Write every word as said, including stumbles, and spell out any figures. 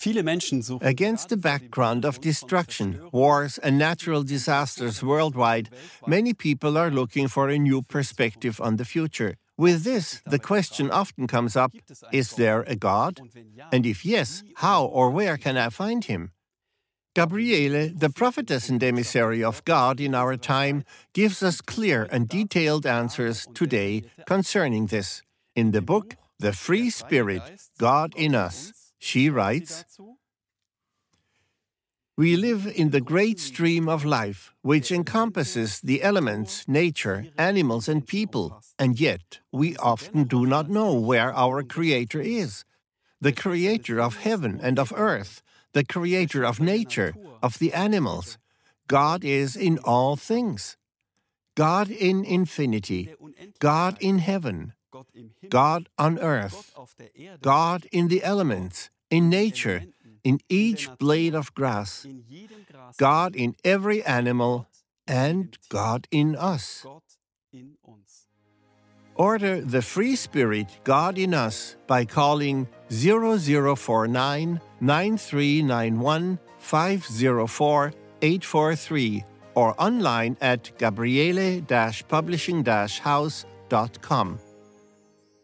Against the background of destruction, wars, and natural disasters worldwide, many people are looking for a new perspective on the future. With this, the question often comes up, is there a God? And if yes, how or where can I find him? Gabriele, the prophetess and emissary of God in our time, gives us clear and detailed answers today concerning this. In the book, The Free Spirit, God in Us, she writes, "We live in the great stream of life, which encompasses the elements, nature, animals, and people, and yet we often do not know where our Creator is, the Creator of heaven and of earth, the Creator of nature, of the animals. God is in all things. God in infinity, God in heaven, God on earth, God in the elements, in nature, in each blade of grass, God in every animal, and God in us." Order The Free Spirit, God in Us by calling zero zero four nine, nine three nine one, five zero four, eight four three or online at gabriele dash publishing dash house dot com.